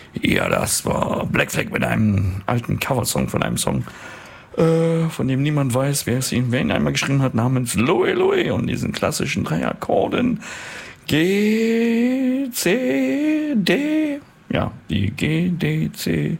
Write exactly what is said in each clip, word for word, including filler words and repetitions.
Ja, das war Black Flag mit einem alten Coversong von einem Song, äh, von dem niemand weiß, wer es ihn, wer ihn einmal geschrieben hat, namens Louie Louie und diesen klassischen drei Akkorden G, C, D, ja, die G, D, C,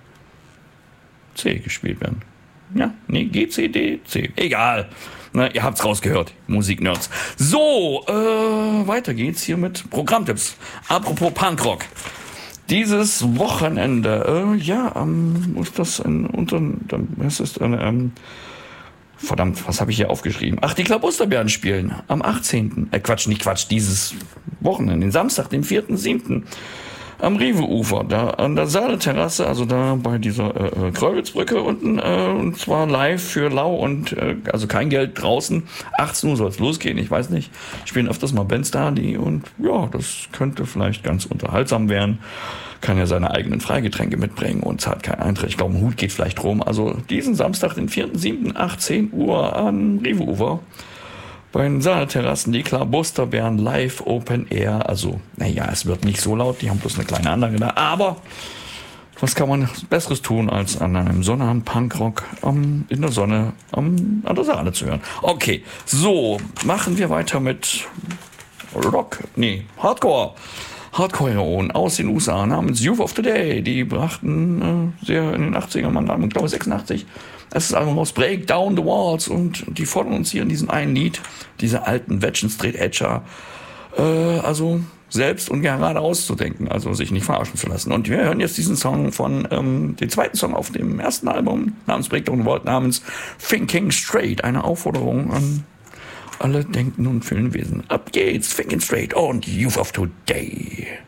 C gespielt werden. Ja, nee, G, C, D, C, egal. Na, ihr habt's rausgehört, Musiknerds. So, äh, weiter geht's hier mit Programmtipps. Apropos Punkrock. Dieses Wochenende, äh, ja, ähm, ist das ein, unter, was ist ein, ähm, verdammt, was habe ich hier aufgeschrieben? Ach, die Klabusterbären spielen am achtzehnten Äh, Quatsch, nicht Quatsch, dieses Wochenende, den Samstag, den vierten siebten am Rive-Ufer, da an der Saale-Terrasse, also da bei dieser äh, Kreuwitzbrücke unten, äh, und zwar live für lau und, äh, also kein Geld draußen. achtzehn Uhr soll es losgehen, ich weiß nicht. Spielen öfters mal Bands da, die, und ja, das könnte vielleicht ganz unterhaltsam werden. Kann ja seine eigenen Freigetränke mitbringen und zahlt keinen Eintritt. Ich glaube, ein Hut geht vielleicht rum. Also diesen Samstag, den vierten siebten achtzehn Uhr am Rive-Ufer. Bei den Saale-Terrassen, die Klabusterbären live Open Air. Also, naja, es wird nicht so laut, die haben bloß eine kleine Anlage da. Aber was kann man Besseres tun, als an einem Sonnabend Punkrock um, in der Sonne um, an der Saale zu hören? Okay, so, machen wir weiter mit Rock, nee, Hardcore. Hardcore-Heroen aus den U S A namens Youth of Today. Die brachten äh, sehr in den achtzigern, man, ich glaube sechsundachtzig, das Album aus Break Down the Walls, und die fordern uns hier in diesem einen Lied, diese alten Veteran Straight Edger, äh, also selbst und gerade auszudenken, also sich nicht verarschen zu lassen. Und wir hören jetzt diesen Song von, ähm, den zweiten Song auf dem ersten Album, namens Break Down the Walls, namens Thinking Straight, eine Aufforderung an alle denkenden und fühlenden Wesen. Ab geht's, Thinking Straight und Youth of Today.